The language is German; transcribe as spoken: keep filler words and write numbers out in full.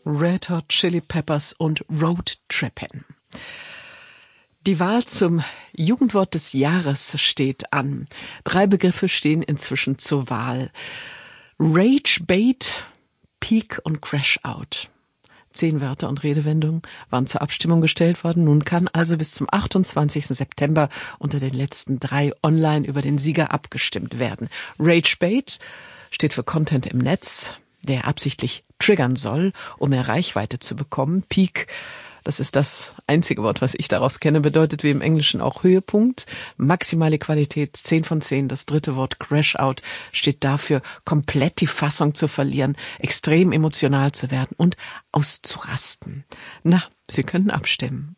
Red Hot Chili Peppers und Road Trippin'. Die Wahl zum Jugendwort des Jahres steht an. Drei Begriffe stehen inzwischen zur Wahl. Rage Bait, Peak und Crash Out. Zehn Wörter und Redewendungen waren zur Abstimmung gestellt worden. Nun kann also bis zum achtundzwanzigsten September unter den letzten drei online über den Sieger abgestimmt werden. Rage Bait steht für Content im Netz, der absichtlich triggern soll, um mehr Reichweite zu bekommen. Peak, das ist das einzige Wort, was ich daraus kenne, bedeutet wie im Englischen auch Höhepunkt. Maximale Qualität, zehn von zehn. Das dritte Wort Crash Out steht dafür, komplett die Fassung zu verlieren, extrem emotional zu werden und auszurasten. Na, Sie können abstimmen.